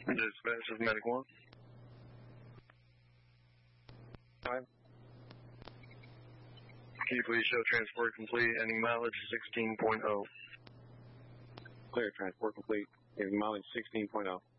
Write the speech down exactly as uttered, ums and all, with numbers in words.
Dispatch of Medic one. Hi. Can you please show transport complete, ending mileage sixteen point oh? Clear, transport complete, ending mileage sixteen point oh.